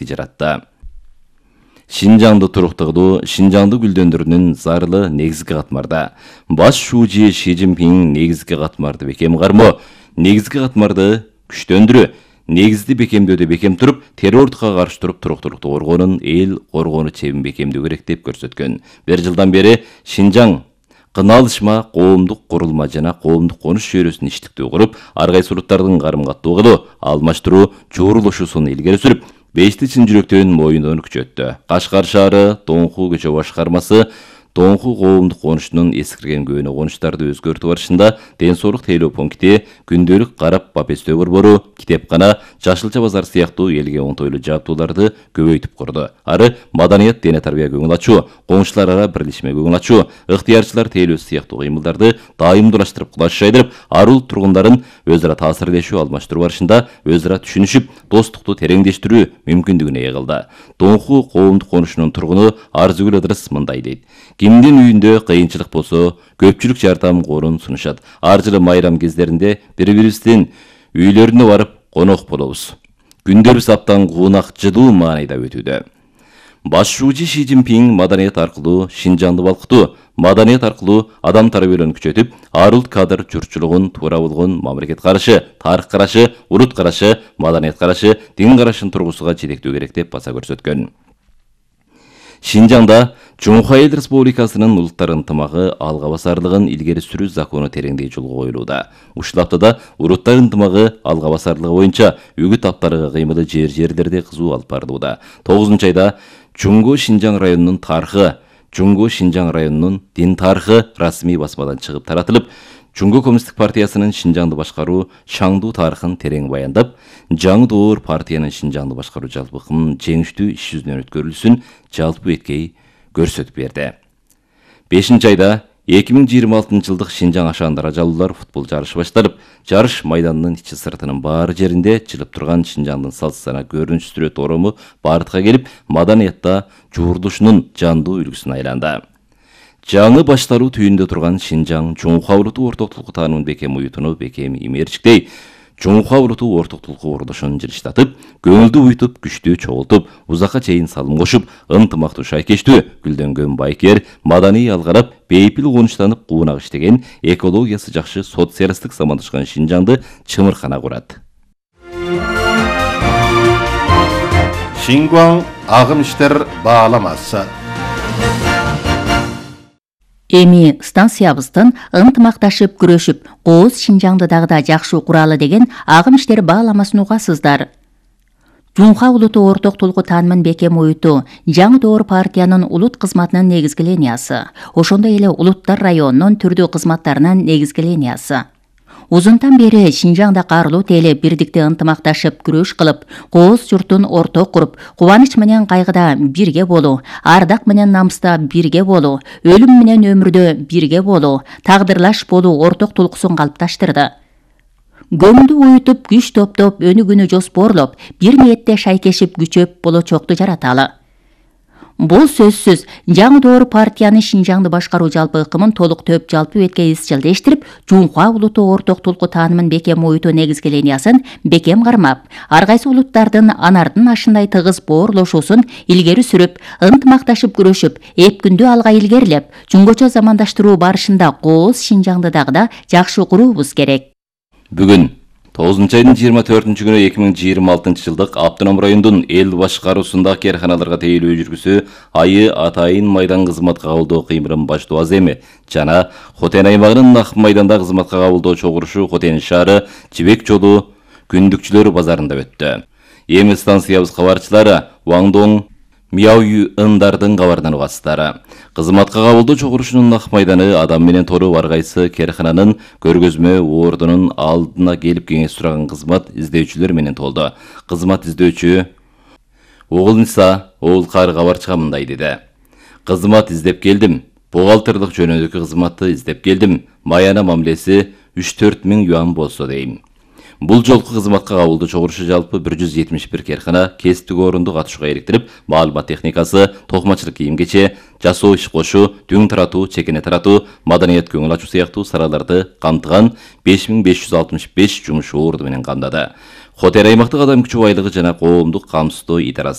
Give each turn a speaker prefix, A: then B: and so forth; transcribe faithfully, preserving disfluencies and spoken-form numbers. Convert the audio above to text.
A: бийликти жаратты. Шинжаңды туруктугду Шинжаңды гүлдөндүрүүнүн зарылы негизги катмарда. Баш шуужи Ши Цзиньпин негизги катмарды бекем кармоо, негизги катмарды күчтөндүрүү, негизди бекемдөөдө бекем туруп, террордукка каршы туруп туруктуулукту коргоонун эл коргоону чебин бекемдөө керек деп көрсөткөн. Бир жылдан бери Шинжаң кыналышма, коомдук курулма жана коомдук конуш жүйрөсүн иштиктүү куруп, ар кайсы улуттардын карым-каттуу кылуу, алмаштыруу, жуурулушуусун илгери сүрүп, бешти чын жүрөктөн моюндоону күчөттү. Кашкар шаары Тоңку көчө башкармасы Тоңку коомдук конушунун эскирген көөнө конуштарды өзгөртүү барышында ден соолук тейлөө пункти, күндөлүк карап бапестөө борбору, китепкана, жашылча базар сыяктуу элге оңтойлуу жаптууларды көбөйтүп курду. Ары маданият, дене тарбия көңүл ачуу, коңшулар ара бирлешме көңүл ачуу, ыктыярчылар тейлөөсү сыяктуу кыймылдарды дайымдуулаштырып, кулаш жайдырып, ар улут тургундарын өз ара таасирлешүү алмаштыруу барышында өз ара түшүнүшүп, достукту тереңдештирүү мүмкүндүгүнө ээ кылды. Тоңку коомдук конушунун тургуну Арзыгүл Ыдырыс мындай дейт. Кимдин үйүндө кыйынчылык болсо, көпчүлүк жардам корун сунушат. Ар жылы майрам кездеринде бири-бирибиздин үйлөрүнө барып конок болобуз. Күндөрүбүз абдан куунак, жыдуу маанайда өтүүдө. Баш шуужи Ши Цзиньпин маданият аркылуу Шинжаңды балкытуу, маданият аркылуу адам тарбиялоону күчөтүп, ар улут кадр журтчулугун, туура болгон мамлекет карашы, тарых карашы, улут карашы, маданият карашы, дин карашын тургусуга жетектөө керек деп баса көрсөткөн. Шинжаңда Жумхуа Эл Республикасынын улуттар ынтымагы алга басарлыгын илгери сүрүү закону тереңдей жолго коюлууда. Ушул аптада улуттар ынтымагы алга басарлыгы боюнча үгүт аптары кыймылы жер-жерлерде кызуу алып барылууда. тогузунчу айда Жуңго Шинжаң районунун тарыхы, Жуңго Шинжаң районунун дин тарыхы расмий басмадан чыгып таратылып, Жуңго Коммунисттик партиясынын Шинжаңды башкаруу шаңдуу тарыхын терең баяндап, жаңы доор партиянын Шинжаңды башкаруу жалпыкынын жеңиштүү иш жүзүнөн өткөрүлүшүн жалпы беткей көрсөтүп берди. бешинчи айда эки миң жыйырма алтынчы жылдык Шинжаң ашаан даражалуулар футбол жарышы башталып, жарыш майданынын ичи сыртынын баары жеринде чылып турган Шинжаңдын салт сана көрүнүштүрө тоорому бардыкка келип, маданиятта жуурулушунун жандуу үлгүсүн айланды. Жаңы башталуу түйүндө турган Шинжаң Жумхуа улуту ортоктулуку таанымын бекем уютуну бекем имээрчиктей, Жумхуа улуту ортоктулуку курулушун жылыштатып, көңүлдү уютуп, күчтүү чогултуп, узакка чейин салым кошуп, ынтымактуу шайкештүү, гүлдөнгөн байкер, маданий алгарап, бейпил конуштанып куунак иштеген, экологиясы жакшы социалисттик замандашкан Шинжаңды чымыркана курат.
B: Шингуаң агым иштер бааламасы.
C: Эми станциябыздын ынтымакташып күрөшүп, кооз Шинжаңды дагы жакшы куралы деген агым иштер бааламасын угасыздар. Жумхуа улуту ортоктулуку таанымын бекем уютуу жаңы доор партиянын улут кызматынын негизги линиясы, ошондой эле улуттар районунун түрдүү кызматтарынын негизги линиясы. Узунтан бери Шинжаңда каарылуу теле бирдикте ынтымакташып күрөш кылып, кооз журтун орток куруп, кубаныч менен кайгыда бирге болуу, ардак менен намыста бирге болуу, өлүм менен өмүрдө бирге болуу, тагдырлаш болуу ортоктулуксун калыпташтырды. Көңүлдү уютуп, күч топтоп, өнү күнү жоспорлоп, бир ниетте шайкешип күчөп болочокту жараталы. Бул сөзсүз жаңы доор партиянын Шинжаңды башкаруу жалпы ыкымын толук төп жалпы бетке изчилдештирип, Жумхуа улуту ортоктулуку таанымын бекем уютуу негизги линиясын бекем кармап, ар кайсы улуттардын анардын ашындай тыгыз боорлошуусун илгери сүрүп, ынтымакташып күрөшүп, эп күндү алга илгерилеп, жуңгочо замандаштыруу барышында кооз Шинжаңды дагы жакшы куруубуз керек.
A: Бүгүн тогузунчу айдын жыйырма төртүнчү күнү эки миң жыйырма алтынчы жылдык Автоном райондун эл башкаруусундагы кээрханаларга тейлөө жүргүсү айы атайын майдан кызматка кабылдоо кыймырын баштоо аземи жана Хотен аймагынын Ак майданда кызматка кабылдоо чогурушу Хотен шаары Жибек жолу күндүкчүлөр базарында өттү. Эми станциябыз кабарчылары Ваңдоң Мияуи ындардын кабарынан угасыздар. Кызматка кабылдоо чогурушунун Ак майданы адам менен тору ар кайсы кээрхананын көргөзмө ордунун алдына келип кеңеш сураган кызмат издөөчүлөр менен толду. Кызмат издөөчү Оголниса Оолкар кабарчыга мындай деди. Кызмат издеп келдим. Бухгалтерлык жөнүндөгү кызматты издеп келдим. Маяна мамилеси үч төрт миң юан болсо дейм. Бул жолку кызматка кабылдоо чогурушу жалпы бир жүз жетимиш бир кээрхана кесиптик орунду катышууга иликтирип, маалымат техникасы, токмачылык кийим-кече, жасоо иш кошу, түң таратуу, чекене таратуу, маданият көңүл ачуу сыяктуу салаларды камтыган беш миң беш жүз алтымыш беш жумуш орду менен камдады. Хотен аймактык адам күчү байлыгы жана коомдук камсыздоо идарасы